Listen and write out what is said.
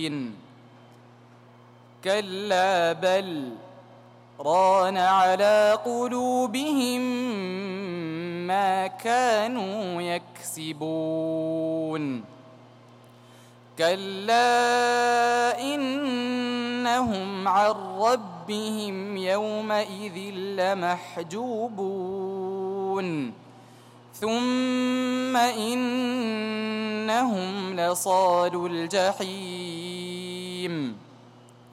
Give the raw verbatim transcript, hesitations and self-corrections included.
المتقين كلا بل ران على قلوبهم ما كانوا يكسبون كلا إنهم عن ربهم يومئذ لمحجوبون ثم إنهم لصالو الجحيم